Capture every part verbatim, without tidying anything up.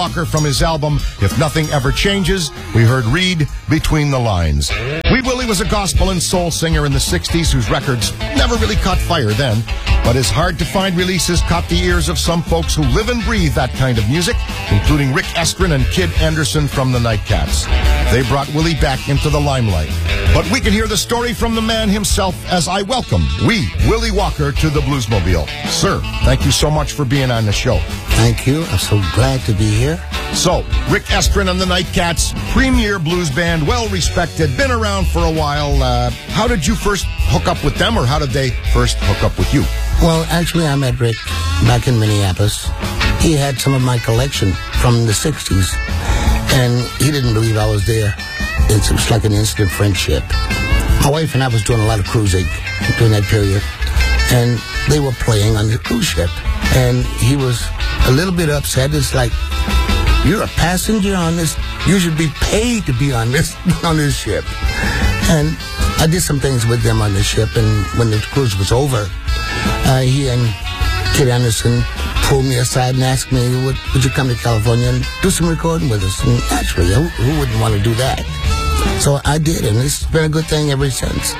Walker from his album, If Nothing Ever Changes, we heard Read Between the Lines. Wee Willie was a gospel and soul singer in the sixties whose records never really caught fire then, but his hard-to-find releases caught the ears of some folks who live and breathe that kind of music, including Rick Estrin and Kid Anderson from the Nightcats. They brought Willie back into the limelight. But we can hear the story from the man himself as I welcome Wee Willie Walker to the Bluesmobile. Sir, thank you so much for being on the show. Thank you. I'm so glad to be here. So, Rick Estrin and the Nightcats, premier blues band, well-respected, been around for a while. Uh, how did you first hook up with them, or how did they first hook up with you? Well, actually, I met Rick back in Minneapolis. He had some of my collection from the sixties, and he didn't believe I was there. It's, it was like an instant friendship. My wife and I was doing a lot of cruising during that period, and they were playing on the cruise ship, and he was a little bit upset. It's like, you're a passenger on this. You should be paid to be on this on this ship. And I did some things with them on the ship, and when the cruise was over, uh, he and Kid Anderson pulled me aside and asked me, would, would you come to California and do some recording with us? And naturally, who, who wouldn't want to do that? So I did, and it's been a good thing ever since.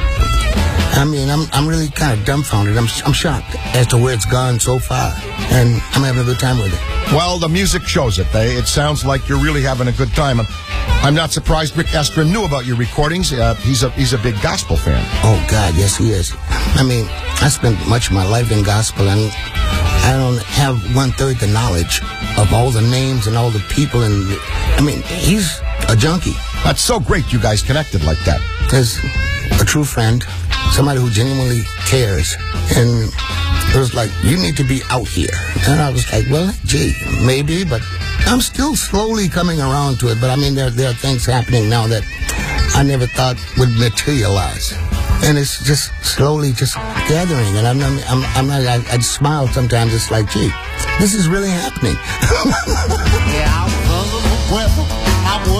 I mean, I'm I'm really kind of dumbfounded. I'm I'm shocked as to where it's gone so far, and I'm having a good time with it. Well, the music shows it. They, it sounds like you're really having a good time. And I'm not surprised Rick Estrin knew about your recordings. Uh, he's a he's a big gospel fan. Oh, God, yes, he is. I mean, I spent much of my life in gospel, and I don't have one-third the knowledge of all the names and all the people. And I mean, he's a junkie. That's so great you guys connected like that. There's a true friend, somebody who genuinely cares, and it was like, you need to be out here. And I was like, well, gee, maybe, but I'm still slowly coming around to it. But I mean, there, there are things happening now that I never thought would materialize. And it's just slowly just gathering. And I'm not, I'm, I'm not, I, I smile sometimes. It's like, gee, this is really happening. Yeah, I was under the weather. I was